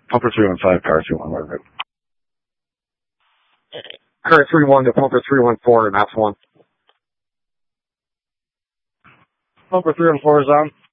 Pumper 315, car 21, whatever. Car 31 to Pumper 314, Maps 1. Pumper 314 is on.